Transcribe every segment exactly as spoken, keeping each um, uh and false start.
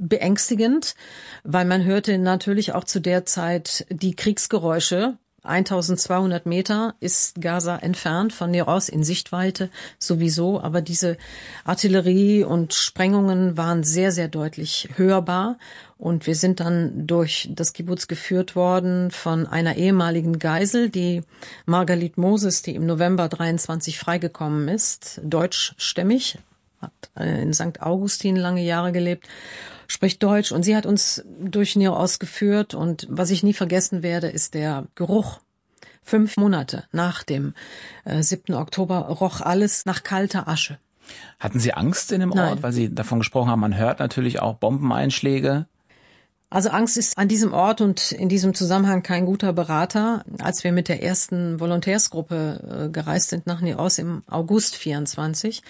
beängstigend, weil man hörte natürlich auch zu der Zeit die Kriegsgeräusche. eintausendzweihundert Meter ist Gaza entfernt, von hier aus in Sichtweite sowieso, aber diese Artillerie und Sprengungen waren sehr, sehr deutlich hörbar. Und wir sind dann durch das Kibbutz geführt worden von einer ehemaligen Geisel, die Margalit Moses, die im November dreiundzwanzig freigekommen ist, deutschstämmig, hat in Sankt Augustin lange Jahre gelebt, spricht Deutsch, und sie hat uns durch Nir Oz geführt, und was ich nie vergessen werde, ist der Geruch. Fünf Monate nach dem äh, siebten Oktober roch alles nach kalter Asche. Hatten Sie Angst in dem Ort, Nein. weil Sie davon gesprochen haben, man hört natürlich auch Bombeneinschläge? Also Angst ist an diesem Ort und in diesem Zusammenhang kein guter Berater. Als wir mit der ersten Volontärsgruppe äh, gereist sind nach Nir Oz im August vierundzwanzig,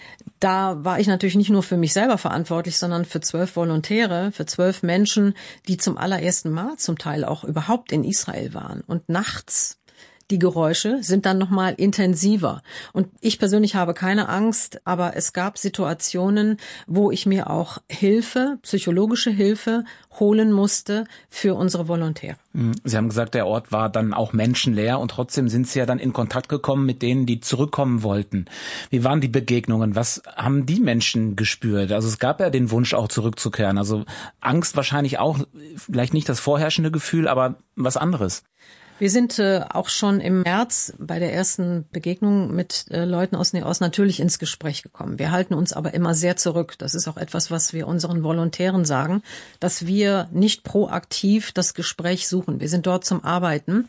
da war ich natürlich nicht nur für mich selber verantwortlich, sondern für zwölf Volontäre, für zwölf Menschen, die zum allerersten Mal zum Teil auch überhaupt in Israel waren. Und nachts, die Geräusche sind dann nochmal intensiver. Und ich persönlich habe keine Angst, aber es gab Situationen, wo ich mir auch Hilfe, psychologische Hilfe holen musste für unsere Volontäre. Sie haben gesagt, der Ort war dann auch menschenleer, und trotzdem sind Sie ja dann in Kontakt gekommen mit denen, die zurückkommen wollten. Wie waren die Begegnungen? Was haben die Menschen gespürt? Also es gab ja den Wunsch auch zurückzukehren. Also Angst wahrscheinlich auch, vielleicht nicht das vorherrschende Gefühl, aber was anderes. Wir sind äh, auch schon im März bei der ersten Begegnung mit äh, Leuten aus Nir Oz natürlich ins Gespräch gekommen. Wir halten uns aber immer sehr zurück. Das ist auch etwas, was wir unseren Volontären sagen, dass wir nicht proaktiv das Gespräch suchen. Wir sind dort zum Arbeiten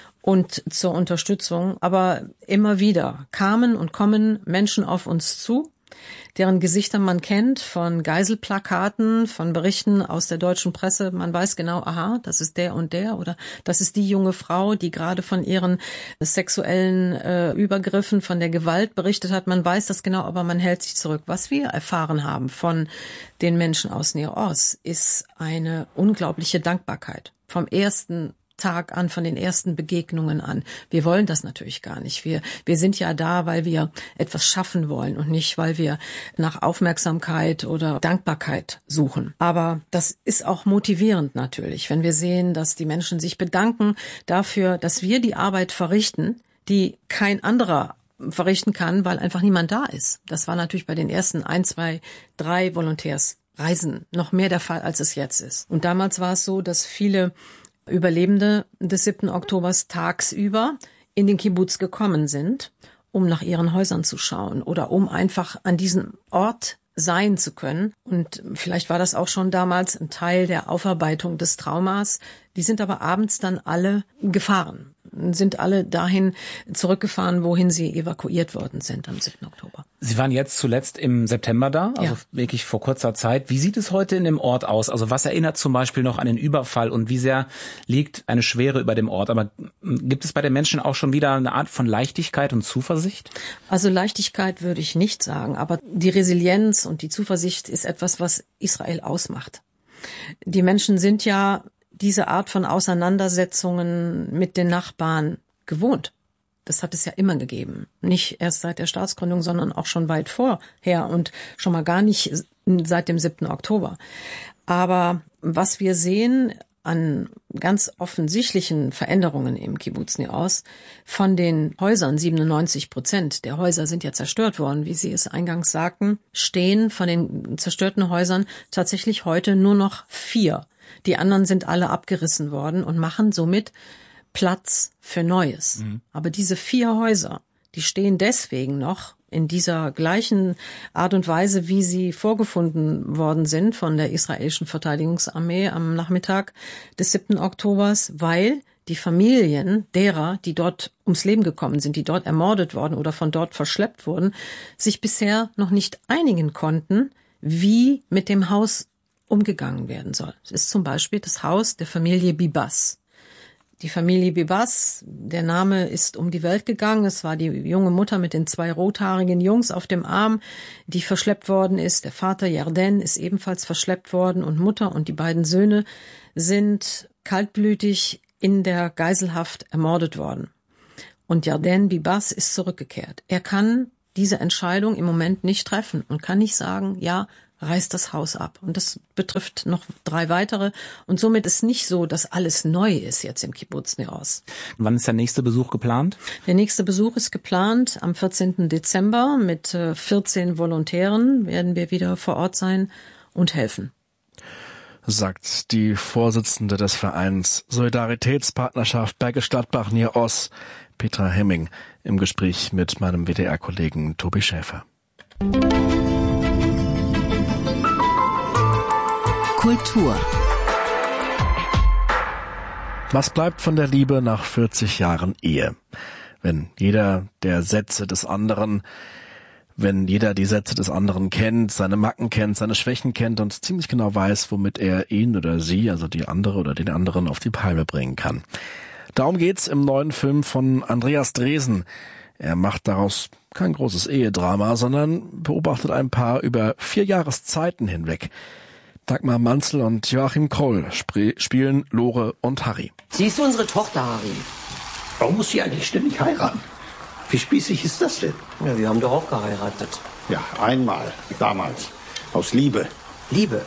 und zur Unterstützung. Aber immer wieder kamen und kommen Menschen auf uns zu, deren Gesichter man kennt von Geiselplakaten, von Berichten aus der deutschen Presse. Man weiß genau, aha, das ist der und der, oder das ist die junge Frau, die gerade von ihren sexuellen äh, Übergriffen, von der Gewalt berichtet hat. Man weiß das genau, aber man hält sich zurück. Was wir erfahren haben von den Menschen aus Nir Oz, ist eine unglaubliche Dankbarkeit. Vom ersten Tag an, von den ersten Begegnungen an. Wir wollen das natürlich gar nicht. Wir, wir sind ja da, weil wir etwas schaffen wollen und nicht, weil wir nach Aufmerksamkeit oder Dankbarkeit suchen. Aber das ist auch motivierend natürlich, wenn wir sehen, dass die Menschen sich bedanken dafür, dass wir die Arbeit verrichten, die kein anderer verrichten kann, weil einfach niemand da ist. Das war natürlich bei den ersten ein, zwei, drei Volontärsreisen noch mehr der Fall, als es jetzt ist. Und damals war es so, dass viele Überlebende des siebten Oktobers tagsüber in den Kibbutz gekommen sind, um nach ihren Häusern zu schauen oder um einfach an diesem Ort sein zu können. Und vielleicht war das auch schon damals ein Teil der Aufarbeitung des Traumas. Die sind aber abends dann alle gefahren, sind alle dahin zurückgefahren, wohin sie evakuiert worden sind am siebten Oktober. Sie waren jetzt zuletzt im September da, also ja. wirklich vor kurzer Zeit. Wie sieht es heute in dem Ort aus? Also was erinnert zum Beispiel noch an den Überfall, und wie sehr liegt eine Schwere über dem Ort? Aber gibt es bei den Menschen auch schon wieder eine Art von Leichtigkeit und Zuversicht? Also Leichtigkeit würde ich nicht sagen, aber die Resilienz und die Zuversicht ist etwas, was Israel ausmacht. Die Menschen sind ja diese Art von Auseinandersetzungen mit den Nachbarn gewohnt. Das hat es ja immer gegeben. Nicht erst seit der Staatsgründung, sondern auch schon weit vorher und schon mal gar nicht seit dem siebten Oktober. Aber was wir sehen an ganz offensichtlichen Veränderungen im Kibbutz Nir Oz, von den Häusern, siebenundneunzig Prozent der Häuser sind ja zerstört worden, wie Sie es eingangs sagten, stehen von den zerstörten Häusern tatsächlich heute nur noch vier. Die anderen sind alle abgerissen worden und machen somit Platz für Neues. Mhm. Aber diese vier Häuser, die stehen deswegen noch in dieser gleichen Art und Weise, wie sie vorgefunden worden sind von der israelischen Verteidigungsarmee am Nachmittag des siebten Oktobers, weil die Familien derer, die dort ums Leben gekommen sind, die dort ermordet worden oder von dort verschleppt wurden, sich bisher noch nicht einigen konnten, wie mit dem Haus umgegangen werden soll. Es ist zum Beispiel das Haus der Familie Bibas. Die Familie Bibas, der Name ist um die Welt gegangen. Es war die junge Mutter mit den zwei rothaarigen Jungs auf dem Arm, die verschleppt worden ist. Der Vater Yarden ist ebenfalls verschleppt worden und Mutter und die beiden Söhne sind kaltblütig in der Geiselhaft ermordet worden. Und Yarden Bibas ist zurückgekehrt. Er kann diese Entscheidung im Moment nicht treffen und kann nicht sagen, ja, reißt das Haus ab. Und das betrifft noch drei weitere. Und somit ist nicht so, dass alles neu ist jetzt im Kibbuz Nir Oz. Wann ist der nächste Besuch geplant? Der nächste Besuch ist geplant am vierzehnten Dezember. Mit vierzehn Volontären werden wir wieder vor Ort sein und helfen. Sagt die Vorsitzende des Vereins Solidaritätspartnerschaft Bergisch Gladbach Nir Oz, Petra Hemming, im Gespräch mit meinem W D R-Kollegen Tobi Schäfer. Kultur. Was bleibt von der Liebe nach vierzig Jahren Ehe? Wenn jeder der Sätze des anderen, wenn jeder die Sätze des anderen kennt, seine Macken kennt, seine Schwächen kennt und ziemlich genau weiß, womit er ihn oder sie, also die andere oder den anderen, auf die Palme bringen kann. Darum geht's im neuen Film von Andreas Dresen. Er macht daraus kein großes Ehedrama, sondern beobachtet ein Paar über vier Jahreszeiten hinweg. Dagmar Manzel und Joachim Kroll sp- spielen Lore und Harry. Sie ist unsere Tochter, Harry. Warum muss sie eigentlich ständig heiraten? Wie spießig ist das denn? Ja, wir haben doch auch geheiratet. Ja, einmal, damals. Aus Liebe. Liebe.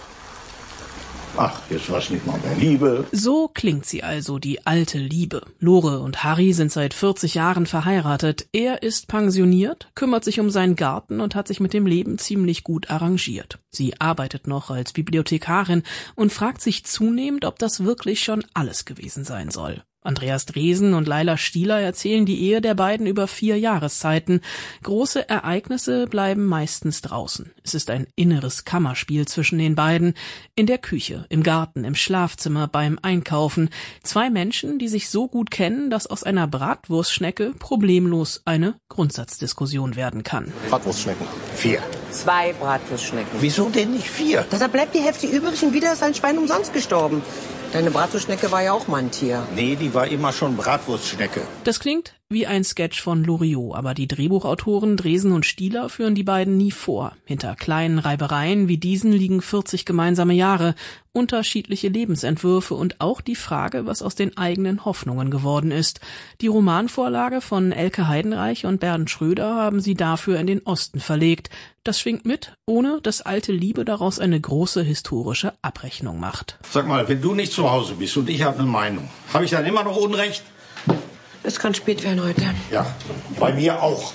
Ach, jetzt war es nicht mal mehr Liebe. So klingt sie also, die alte Liebe. Lore und Harry sind seit vierzig Jahren verheiratet. Er ist pensioniert, kümmert sich um seinen Garten und hat sich mit dem Leben ziemlich gut arrangiert. Sie arbeitet noch als Bibliothekarin und fragt sich zunehmend, ob das wirklich schon alles gewesen sein soll. Andreas Dresen und Laila Stieler erzählen die Ehe der beiden über vier Jahreszeiten. Große Ereignisse bleiben meistens draußen. Es ist ein inneres Kammerspiel zwischen den beiden. In der Küche, im Garten, im Schlafzimmer, beim Einkaufen. Zwei Menschen, die sich so gut kennen, dass aus einer Bratwurstschnecke problemlos eine Grundsatzdiskussion werden kann. Bratwurstschnecken. Vier. Zwei Bratwurstschnecken. Wieso denn nicht vier? Da bleibt die Hälfte übrig und wieder ist ein Schwein umsonst gestorben. Deine Bratwurstschnecke war ja auch mal ein Tier. Nee, die war immer schon Bratwurstschnecke. Das klingt wie ein Sketch von Loriot, aber die Drehbuchautoren Dresen und Stieler führen die beiden nie vor. Hinter kleinen Reibereien wie diesen liegen vierzig gemeinsame Jahre, unterschiedliche Lebensentwürfe und auch die Frage, was aus den eigenen Hoffnungen geworden ist. Die Romanvorlage von Elke Heidenreich und Bernd Schröder haben sie dafür in den Osten verlegt. Das schwingt mit, ohne dass alte Liebe daraus eine große historische Abrechnung macht. Sag mal, wenn du nicht zu Hause bist und ich habe eine Meinung, habe ich dann immer noch Unrecht? Es kann spät werden heute. Ja, bei mir auch.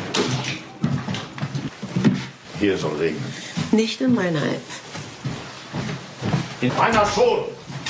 Hier soll regnen. Nicht in meiner App. In meiner schon.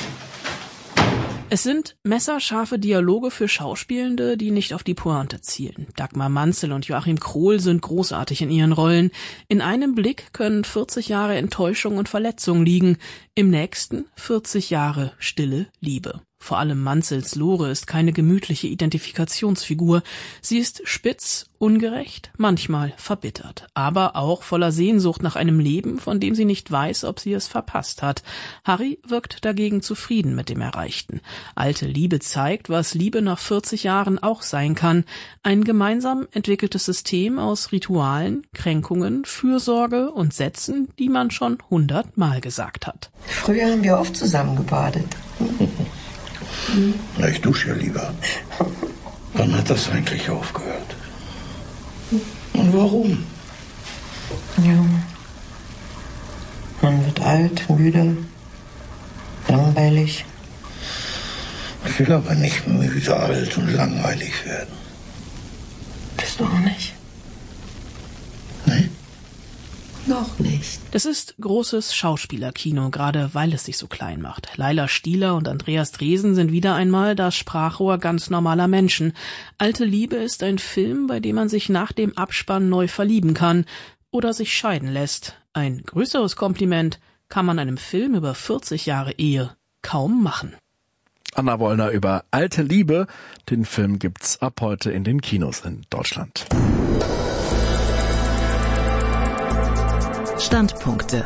Es sind messerscharfe Dialoge für Schauspielende, die nicht auf die Pointe zielen. Dagmar Manzel und Joachim Kroll sind großartig in ihren Rollen. In einem Blick können vierzig Jahre Enttäuschung und Verletzung liegen, im nächsten vierzig Jahre stille Liebe. Vor allem Manzels Lore ist keine gemütliche Identifikationsfigur. Sie ist spitz, ungerecht, manchmal verbittert, aber auch voller Sehnsucht nach einem Leben, von dem sie nicht weiß, ob sie es verpasst hat. Harry wirkt dagegen zufrieden mit dem Erreichten. Alte Liebe zeigt, was Liebe nach vierzig Jahren auch sein kann. Ein gemeinsam entwickeltes System aus Ritualen, Kränkungen, Fürsorge und Sätzen, die man schon hundertmal gesagt hat. Früher haben wir oft zusammen gebadet. Na, ich dusche ja lieber. Wann hat das eigentlich aufgehört? Und warum? Ja. Man wird alt, müde, langweilig. Ich will aber nicht müde, alt und langweilig werden. Bist du auch nicht? Nee? Noch nicht. Das ist großes Schauspielerkino, gerade weil es sich so klein macht. Laila Stieler und Andreas Dresen sind wieder einmal das Sprachrohr ganz normaler Menschen. Alte Liebe ist ein Film, bei dem man sich nach dem Abspann neu verlieben kann oder sich scheiden lässt. Ein größeres Kompliment kann man einem Film über vierzig Jahre Ehe kaum machen. Anna Wollner über Alte Liebe. Den Film gibt's ab heute in den Kinos in Deutschland. Standpunkte.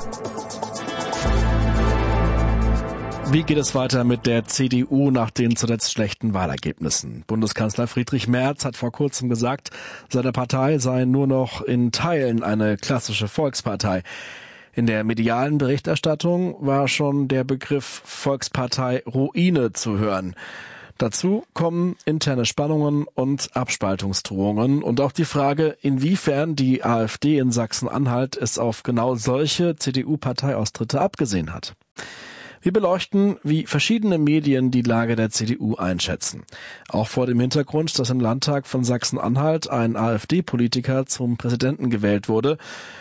Wie geht es weiter mit der C D U nach den zuletzt schlechten Wahlergebnissen? Bundeskanzler Friedrich Merz hat vor kurzem gesagt, seine Partei sei nur noch in Teilen eine klassische Volkspartei. In der medialen Berichterstattung war schon der Begriff Volkspartei Ruine zu hören. Dazu kommen interne Spannungen und Abspaltungsdrohungen und auch die Frage, inwiefern die AfD in Sachsen-Anhalt es auf genau solche C D U-Parteiaustritte abgesehen hat. Wir beleuchten, wie verschiedene Medien die Lage der C D U einschätzen. Auch vor dem Hintergrund, dass im Landtag von Sachsen-Anhalt ein AfD-Politiker zum Präsidenten gewählt wurde.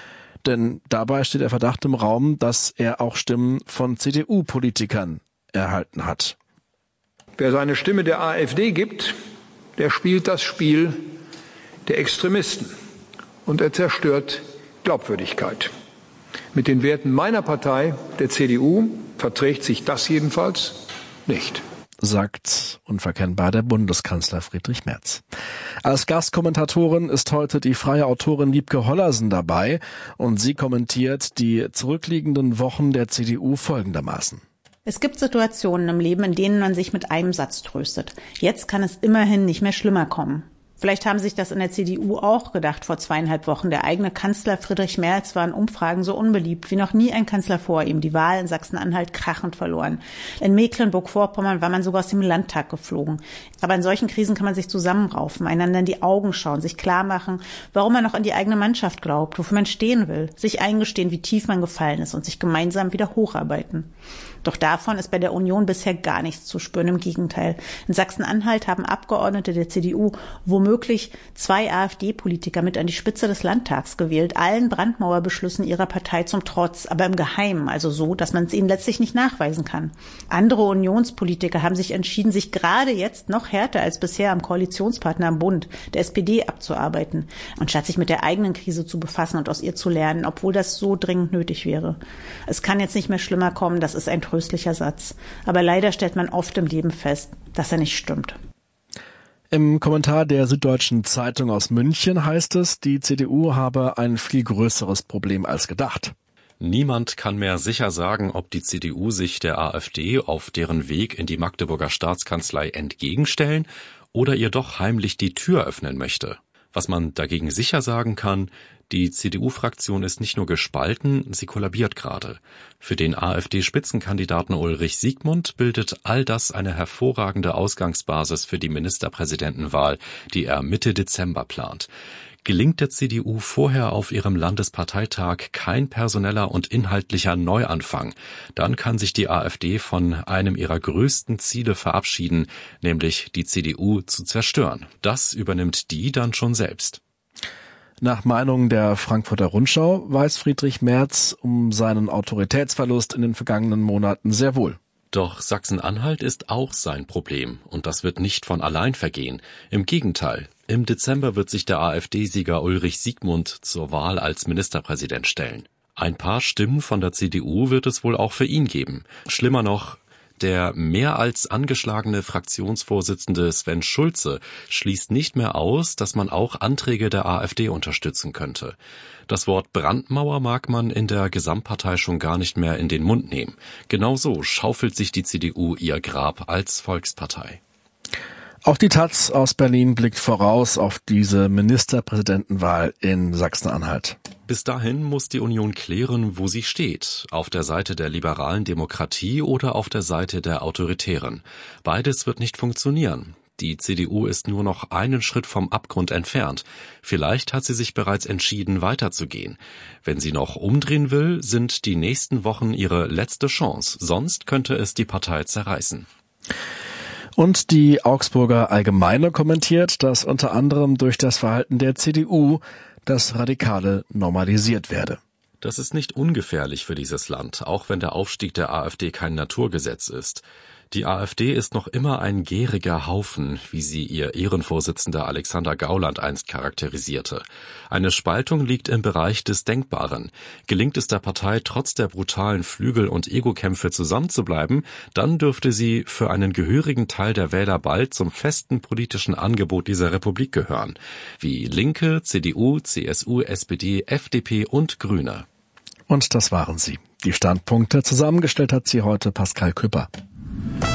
Denn dabei steht der Verdacht im Raum, dass er auch Stimmen von C D U-Politikern erhalten hat. Wer seine Stimme der AfD gibt, der spielt das Spiel der Extremisten und er zerstört Glaubwürdigkeit. Mit den Werten meiner Partei, der C D U, verträgt sich das jedenfalls nicht, sagt unverkennbar der Bundeskanzler Friedrich Merz. Als Gastkommentatorin ist heute die freie Autorin Wiebke Hollersen dabei und sie kommentiert die zurückliegenden Wochen der C D U folgendermaßen. Es gibt Situationen im Leben, in denen man sich mit einem Satz tröstet. Jetzt kann es immerhin nicht mehr schlimmer kommen. Vielleicht haben sich das in der C D U auch gedacht vor zweieinhalb Wochen. Der eigene Kanzler Friedrich Merz war in Umfragen so unbeliebt wie noch nie ein Kanzler vor ihm. Die Wahl in Sachsen-Anhalt krachend verloren. In Mecklenburg-Vorpommern war man sogar aus dem Landtag geflogen. Aber in solchen Krisen kann man sich zusammenraufen, einander in die Augen schauen, sich klar machen, warum man noch an die eigene Mannschaft glaubt, wofür man stehen will, sich eingestehen, wie tief man gefallen ist und sich gemeinsam wieder hocharbeiten. Doch davon ist bei der Union bisher gar nichts zu spüren, im Gegenteil. In Sachsen-Anhalt haben Abgeordnete der C D U womöglich zwei AfD-Politiker mit an die Spitze des Landtags gewählt, allen Brandmauerbeschlüssen ihrer Partei zum Trotz, aber im Geheimen, also so, dass man es ihnen letztlich nicht nachweisen kann. Andere Unionspolitiker haben sich entschieden, sich gerade jetzt noch härter als bisher am Koalitionspartner am Bund, der S P D, abzuarbeiten, anstatt sich mit der eigenen Krise zu befassen und aus ihr zu lernen, obwohl das so dringend nötig wäre. Es kann jetzt nicht mehr schlimmer kommen, das ist ein tröstlicher Satz. Aber leider stellt man oft im Leben fest, dass er nicht stimmt. Im Kommentar der Süddeutschen Zeitung aus München heißt es, die C D U habe ein viel größeres Problem als gedacht. Niemand kann mehr sicher sagen, ob die C D U sich der AfD auf deren Weg in die Magdeburger Staatskanzlei entgegenstellen oder ihr doch heimlich die Tür öffnen möchte. Was man dagegen sicher sagen kann, die C D U-Fraktion ist nicht nur gespalten, sie kollabiert gerade. Für den AfD-Spitzenkandidaten Ulrich Siegmund bildet all das eine hervorragende Ausgangsbasis für die Ministerpräsidentenwahl, die er Mitte Dezember plant. Gelingt der C D U vorher auf ihrem Landesparteitag kein personeller und inhaltlicher Neuanfang, dann kann sich die AfD von einem ihrer größten Ziele verabschieden, nämlich die C D U zu zerstören. Das übernimmt die dann schon selbst. Nach Meinung der Frankfurter Rundschau weiß Friedrich Merz um seinen Autoritätsverlust in den vergangenen Monaten sehr wohl. Doch Sachsen-Anhalt ist auch sein Problem und das wird nicht von allein vergehen. Im Gegenteil, im Dezember wird sich der AfD-Sieger Ulrich Siegmund zur Wahl als Ministerpräsident stellen. Ein paar Stimmen von der C D U wird es wohl auch für ihn geben. Schlimmer noch, der mehr als angeschlagene Fraktionsvorsitzende Sven Schulze schließt nicht mehr aus, dass man auch Anträge der AfD unterstützen könnte. Das Wort Brandmauer mag man in der Gesamtpartei schon gar nicht mehr in den Mund nehmen. Genauso schaufelt sich die C D U ihr Grab als Volkspartei. Auch die Taz aus Berlin blickt voraus auf diese Ministerpräsidentenwahl in Sachsen-Anhalt. Bis dahin muss die Union klären, wo sie steht, auf der Seite der liberalen Demokratie oder auf der Seite der Autoritären. Beides wird nicht funktionieren. Die C D U ist nur noch einen Schritt vom Abgrund entfernt. Vielleicht hat sie sich bereits entschieden, weiterzugehen. Wenn sie noch umdrehen will, sind die nächsten Wochen ihre letzte Chance. Sonst könnte es die Partei zerreißen. Und die Augsburger Allgemeine kommentiert, dass unter anderem durch das Verhalten der C D U das Radikale normalisiert werde. Das ist nicht ungefährlich für dieses Land, auch wenn der Aufstieg der AfD kein Naturgesetz ist. Die AfD ist noch immer ein gäriger Haufen, wie sie ihr Ehrenvorsitzender Alexander Gauland einst charakterisierte. Eine Spaltung liegt im Bereich des Denkbaren. Gelingt es der Partei, trotz der brutalen Flügel- und Egokämpfe zusammenzubleiben, dann dürfte sie für einen gehörigen Teil der Wähler bald zum festen politischen Angebot dieser Republik gehören, wie Linke, C D U, C S U, S P D, F D P und Grüne. Und das waren sie. Die Standpunkte zusammengestellt hat sie heute Pascal Küpper.